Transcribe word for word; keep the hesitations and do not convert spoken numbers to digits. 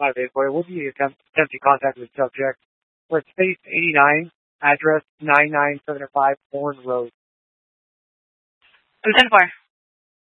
five eight four. We'll be attempt, attempting contact with the subject. We're at Space eighty-nine, address nine nine seven five Horn Road. Who's in for?